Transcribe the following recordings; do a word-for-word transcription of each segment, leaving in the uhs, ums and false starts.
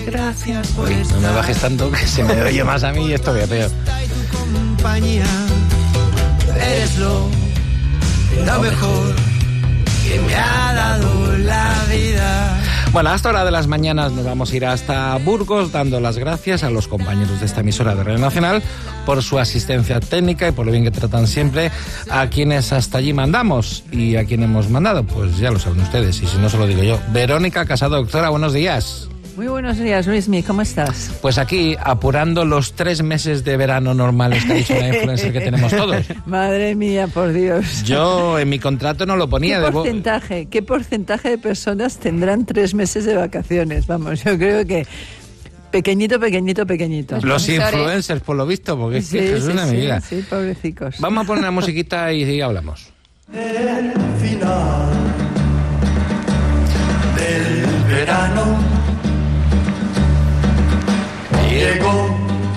Gracias por Uy, no me bajes tanto que se me oye más a mí y esto voy a peor. compañía. Eres lo, lo mejor que me ha dado la vida. Bueno, a esta hora de las mañanas nos vamos a ir hasta Burgos dando las gracias a los compañeros de esta emisora de Radio Nacional por su asistencia técnica y por lo bien que tratan siempre a quienes hasta allí mandamos. ¿Y a quién hemos mandado? Pues ya lo saben ustedes, y si no se lo digo yo. Verónica Casado, doctora, buenos días. Muy buenos días, Luismi, ¿cómo estás? Pues aquí, apurando los tres meses de verano normales que ha dicho la influencer que tenemos todos. Madre mía, por Dios. Yo en mi contrato no lo ponía. ¿Qué porcentaje, de... ¿Qué porcentaje de personas tendrán tres meses de vacaciones? Vamos, yo creo que pequeñito, pequeñito, pequeñito. Los, los influencers, por lo visto, porque sí, es que Jesús sí, de mi sí, vida. Sí, pobrecicos. Vamos a poner una musiquita y, y hablamos. El final del verano llegó.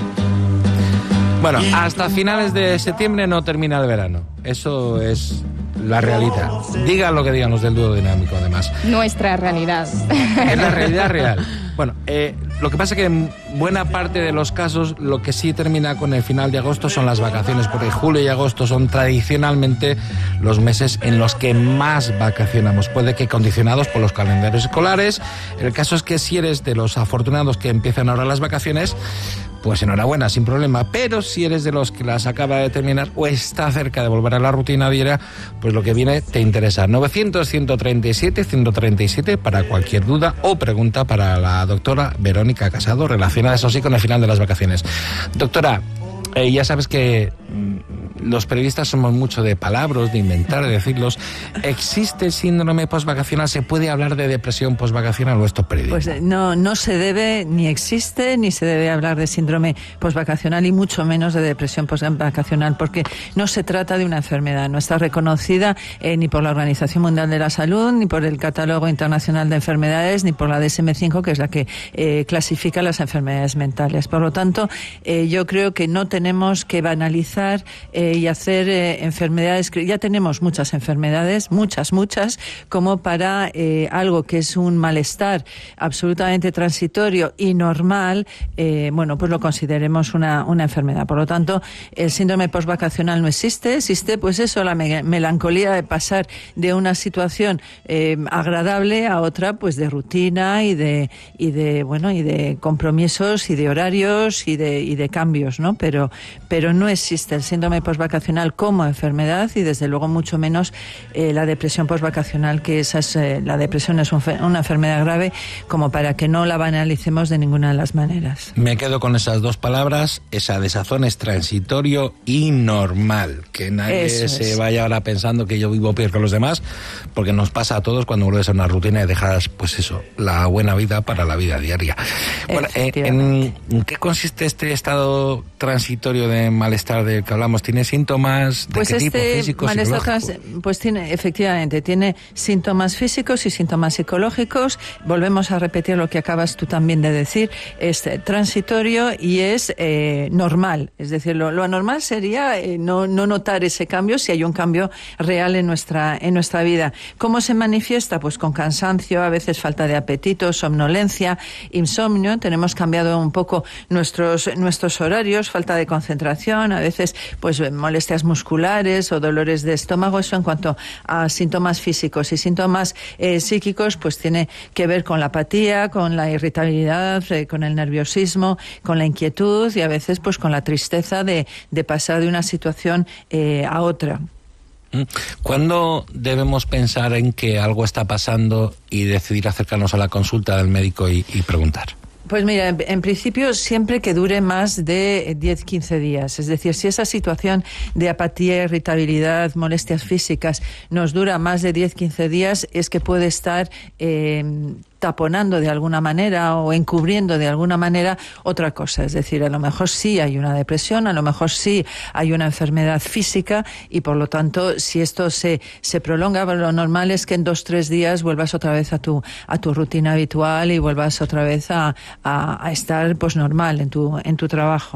Bueno, hasta finales de septiembre no termina el verano. Eso es la realidad. Digan lo que digan los del dúo dinámico, además. Nuestra realidad. Es la realidad real. Bueno, eh, lo que pasa es que en buena parte de los casos lo que sí termina con el final de agosto son las vacaciones, porque julio y agosto son tradicionalmente los meses en los que más vacacionamos. Puede que condicionados por los calendarios escolares. El caso es que si eres de los afortunados que empiezan ahora las vacaciones, pues enhorabuena, sin problema. Pero si eres de los que las acaba de terminar o está cerca de volver a la rutina diaria, pues lo que viene te interesa. novecientos, ciento treinta y siete, ciento treinta y siete para cualquier duda o pregunta para la doctora Verónica Casado, relacionada eso sí con el final de las vacaciones. Doctora, eh, ya sabes que mm, los periodistas somos mucho de palabras, de inventar, de decirlos. ¿Existe síndrome postvacacional? ¿Se puede hablar de depresión postvacacional o esto periodismo? Pues no, no se debe, ni existe, ni se debe hablar de síndrome postvacacional y mucho menos de depresión postvacacional, porque no se trata de una enfermedad. No está reconocida eh, ni por la Organización Mundial de la Salud, ni por el Catálogo Internacional de Enfermedades, ni por la D S M cinco, que es la que eh, clasifica las enfermedades mentales. Por lo tanto, eh, yo creo que no tenemos que banalizar eh, y hacer eh, enfermedades. Ya tenemos muchas enfermedades, muchas, muchas, como para eh, algo que es un malestar absolutamente transitorio y normal, eh, bueno, pues lo consideremos una, una enfermedad. Por lo tanto, el síndrome postvacacional no existe. Existe, pues eso, la me- melancolía de pasar de una situación eh, agradable a otra, pues de rutina y de, y de, bueno, y de compromisos y de horarios y de, y de cambios, ¿no? Pero, pero no existe el síndrome postvacacional como enfermedad y desde luego mucho menos eh, la depresión postvacacional, que esa es, eh, la depresión es un fe- una enfermedad grave como para que no la banalicemos de ninguna de las maneras. Me quedo con esas dos palabras. Esa desazón es transitorio y normal. Que nadie Eso se es. vaya ahora pensando que yo vivo peor que los demás, porque nos pasa a todos cuando vuelves a una rutina y dejas, pues eso, la buena vida para la vida diaria. Bueno, eh, ¿en, ¿en qué consiste este estado transitorio de malestar del que hablamos? ¿Tiene síntomas de Pues qué este tipo? ¿Físicos, malestar psicológicos? trans- pues tiene, efectivamente, tiene síntomas físicos y síntomas psicológicos. Volvemos a repetir lo que acabas tú también de decir. Es eh, transitorio y es eh, normal. Es decir, lo, lo anormal sería eh, no, no notar ese cambio si hay un cambio real en nuestra, en nuestra vida. ¿Cómo se manifiesta? Pues con cansancio, a veces falta de apetito, somnolencia, insomnio. Tenemos cambiado un poco nuestros, nuestros horarios, falta de concentración, a veces pues molestias musculares o dolores de estómago. Eso en cuanto a síntomas físicos. Y síntomas eh, psíquicos, pues tiene que ver con la apatía, con la irritabilidad, eh, con el nerviosismo, con la inquietud y a veces pues con la tristeza de, de pasar de una situación eh, a otra. ¿Cuándo debemos pensar en que algo está pasando y decidir acercarnos a la consulta del médico y, y preguntar? Pues mira, en, en principio siempre que dure más de diez a quince días. Es decir, si esa situación de apatía, irritabilidad, molestias físicas nos dura más de diez a quince días, es que puede estar eh, taponando de alguna manera o encubriendo de alguna manera otra cosa. Es decir, a lo mejor sí hay una depresión, a lo mejor sí hay una enfermedad física y por lo tanto, si esto se, se prolonga, lo normal es que en dos o tres días vuelvas otra vez a tu, a tu rutina habitual y vuelvas otra vez a, a, a estar pues normal en tu, en tu trabajo, ¿no?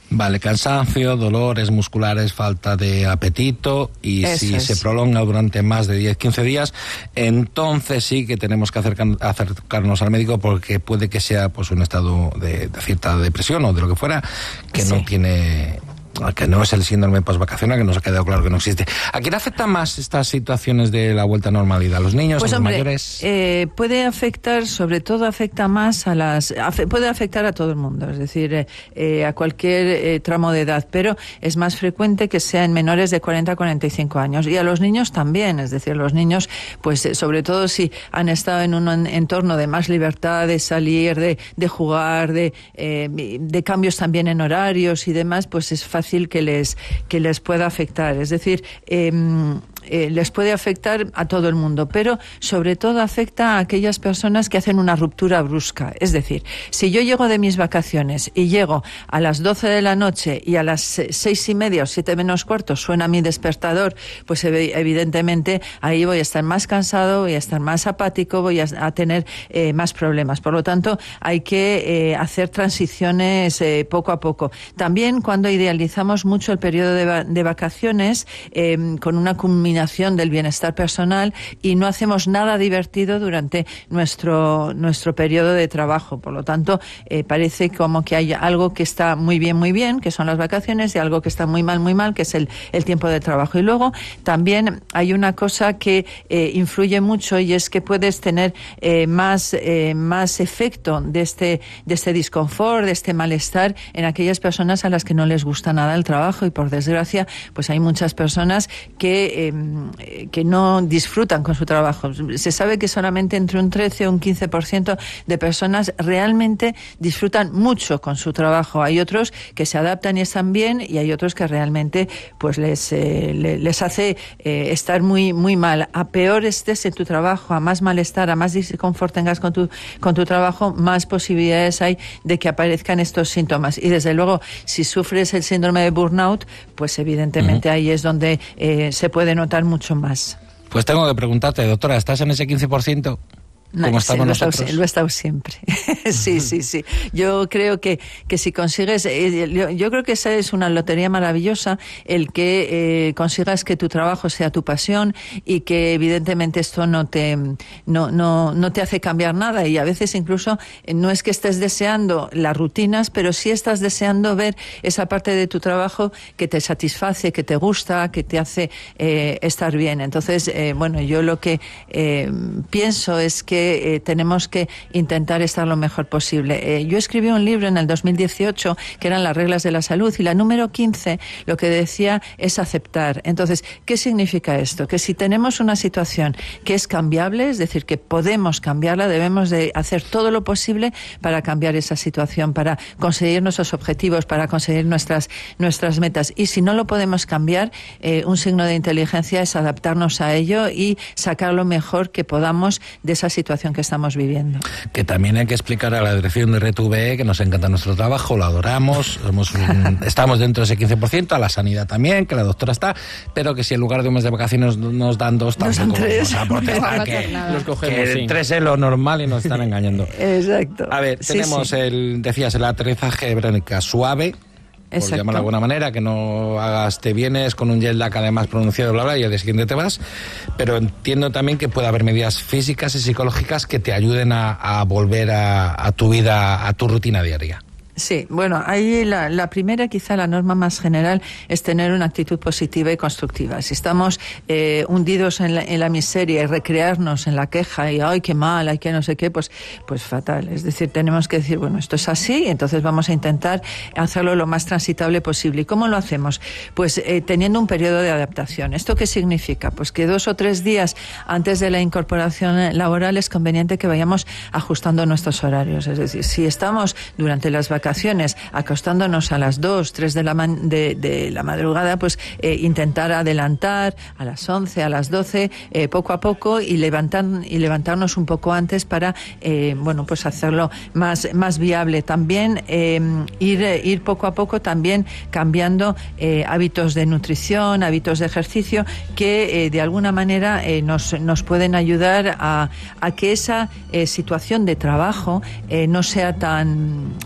Vale, cansancio, dolores musculares, falta de apetito y Eso si es. se prolonga durante más de diez, quince días, entonces sí que tenemos que acercan, acercarnos al médico porque puede que sea pues un estado de, de cierta depresión o de lo que fuera que Sí. no tiene... que no es el síndrome postvacacional, que nos ha quedado claro que no existe. ¿A quién afectan más estas situaciones de la vuelta a normalidad? ¿A los niños, Pues a los hombre, mayores? eh, puede afectar, sobre todo afecta más a las, afe- puede afectar a todo el mundo, es decir, eh, eh, a cualquier eh, tramo de edad, pero es más frecuente que sea en menores de cuarenta a cuarenta y cinco años y a los niños también, es decir, los niños, pues eh, sobre todo si han estado en un en- entorno de más libertad, de salir, de, de jugar, de, eh, de cambios también en horarios y demás, pues es fácil que les que les pueda afectar, es decir, eh, eh, les puede afectar a todo el mundo, pero sobre todo afecta a aquellas personas que hacen una ruptura brusca. Es decir, si yo llego de mis vacaciones y llego a las doce de la noche y a las seis y media o siete menos cuarto suena mi despertador, pues evidentemente ahí voy a estar más cansado, voy a estar más apático, voy a, a tener eh, más problemas. Por lo tanto, hay que eh, hacer transiciones eh, poco a poco. También cuando idealizamos mucho el periodo de, va de vacaciones, eh, con una culminación del bienestar personal y no hacemos nada divertido durante nuestro nuestro periodo de trabajo. Por lo tanto, eh, parece como que hay algo que está muy bien, muy bien, que son las vacaciones, y algo que está muy mal, muy mal, que es el, el tiempo de trabajo. Y luego también hay una cosa que eh, influye mucho y es que puedes tener eh, más, eh, más efecto de este, de este disconfort, de este malestar en aquellas personas a las que no les gusta nada el trabajo y por desgracia pues hay muchas personas que eh, que no disfrutan con su trabajo. Se sabe que solamente entre un trece o un quince por ciento de personas realmente disfrutan mucho con su trabajo. Hay otros que se adaptan y están bien y hay otros que realmente pues les, eh, les hace eh, estar muy, muy mal. A peor estés en tu trabajo, a más malestar, a más disconfort tengas con tu, con tu trabajo, más posibilidades hay de que aparezcan estos síntomas. Y desde luego, si sufres el síndrome de burnout, pues evidentemente uh-huh. ahí es donde eh, se puede notar mucho más. Pues tengo que preguntarte, doctora, ¿estás en ese quince por ciento? No, ¿Cómo sí, estamos lo, nosotros? he estado, lo he estado siempre. sí, sí, sí. Yo creo que, que si consigues, eh, yo, yo creo que esa es una lotería maravillosa, el que eh, consigas que tu trabajo sea tu pasión y que evidentemente esto no te, no, no, no te hace cambiar nada y a veces incluso eh, no es que estés deseando las rutinas, pero sí estás deseando ver esa parte de tu trabajo que te satisface, que te gusta, que te hace eh, estar bien. Entonces, eh, bueno, yo lo que eh, pienso es que Eh, tenemos que intentar estar lo mejor posible. Eh, yo escribí un libro en el dos mil dieciocho que eran las reglas de la salud y la número quince lo que decía es aceptar. Entonces, ¿qué significa esto? Que si tenemos una situación que es cambiable, es decir, que podemos cambiarla, debemos de hacer todo lo posible para cambiar esa situación, para conseguir nuestros objetivos, para conseguir nuestras, nuestras metas. Y si no lo podemos cambiar, eh, un signo de inteligencia es adaptarnos a ello y sacar lo mejor que podamos de esa situación que estamos viviendo. Que también hay que explicar a la dirección de R T V E que nos encanta nuestro trabajo, lo adoramos, somos un, estamos dentro de ese quince por ciento, a la sanidad también, que la doctora está, pero que si en lugar de un mes de vacaciones nos dan dos, tampoco vamos a protestar, que, los cogemos, que sí. tres es lo normal y nos están engañando. Exacto. A ver, sí, tenemos sí. el, decías, el aterrizaje, Verónica, suave, por Exacto. llamarlo de alguna manera, que no hagas, te vienes con un jet lag además pronunciado, bla, bla, y al día siguiente te vas, pero entiendo también que puede haber medidas físicas y psicológicas que te ayuden a, a volver a, a tu vida, a tu rutina diaria. Sí, bueno, ahí la, la primera, quizá la norma más general, es tener una actitud positiva y constructiva. Si estamos eh, hundidos en la, en la miseria y recrearnos en la queja y ¡ay, qué mal! ¡Ay, qué no sé qué! Pues, pues fatal. Es decir, tenemos que decir, bueno, esto es así, entonces vamos a intentar hacerlo lo más transitable posible. ¿Y cómo lo hacemos? Pues eh, teniendo un periodo de adaptación. ¿Esto qué significa? Pues que dos o tres días antes de la incorporación laboral es conveniente que vayamos ajustando nuestros horarios. Es decir, si estamos durante las vacaciones vacaciones, acostándonos a las dos, tres de la, man, de, de la madrugada, pues eh, intentar adelantar a las once, a las doce, eh, poco a poco y, levantar, y levantarnos un poco antes para, eh, bueno, pues hacerlo más, más viable. También eh, ir, ir poco a poco también cambiando eh, hábitos de nutrición, hábitos de ejercicio que eh, de alguna manera eh, nos, nos pueden ayudar a, a que esa eh, situación de trabajo eh, no sea tan, tan dura.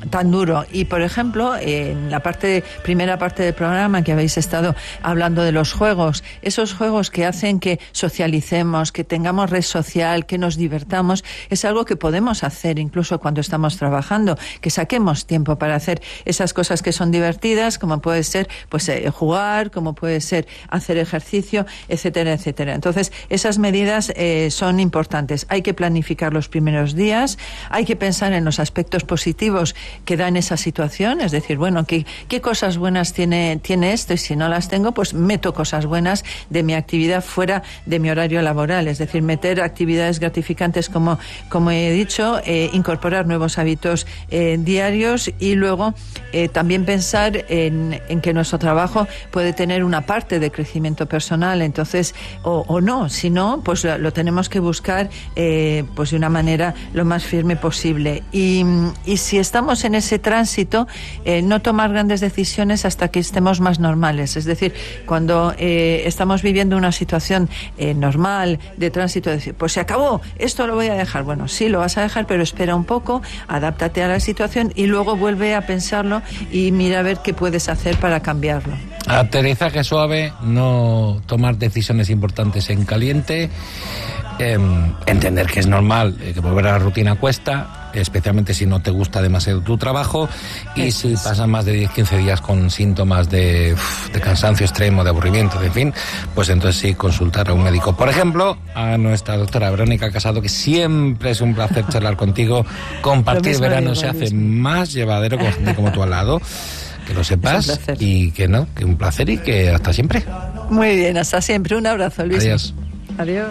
futuro. Y, por ejemplo, en la parte primera parte del programa que habéis estado hablando de los juegos, esos juegos que hacen que socialicemos, que tengamos red social, que nos divertamos, es algo que podemos hacer incluso cuando estamos trabajando, que saquemos tiempo para hacer esas cosas que son divertidas, como puede ser pues eh, jugar, como puede ser hacer ejercicio, etcétera, etcétera. Entonces, esas medidas eh, son importantes. Hay que planificar los primeros días, hay que pensar en los aspectos positivos que dan esa situación, es decir, bueno, ¿qué, qué cosas buenas tiene, tiene esto? Y si no las tengo, pues meto cosas buenas de mi actividad fuera de mi horario laboral, es decir, meter actividades gratificantes como, como he dicho, eh, incorporar nuevos hábitos eh, diarios y luego eh, también pensar en, en que nuestro trabajo puede tener una parte de crecimiento personal, entonces, o, o no, si no, pues lo tenemos que buscar eh, pues de una manera lo más firme posible. Y, y si estamos en ese tránsito, eh, no tomar grandes decisiones hasta que estemos más normales, es decir, cuando eh, estamos viviendo una situación eh, normal de tránsito, decir, pues se acabó, esto lo voy a dejar. Bueno, sí, lo vas a dejar, pero espera un poco, adáptate a la situación y luego vuelve a pensarlo y mira a ver qué puedes hacer para cambiarlo. Aterrizaje suave, no tomar decisiones importantes en caliente, eh, entender que es normal, eh, que volver a la rutina cuesta, especialmente si no te gusta demasiado tu trabajo y Eso si es. pasan más de diez a quince días con síntomas de, de cansancio extremo, de aburrimiento, de en fin, pues entonces sí consultar a un médico. Por ejemplo, a nuestra doctora Verónica Casado, que siempre es un placer charlar contigo, compartir verano se hace más llevadero con gente como tú al lado. Que lo sepas y que no, que un placer y que hasta siempre. Muy bien, hasta siempre. Un abrazo, Luis. Adiós. Adiós.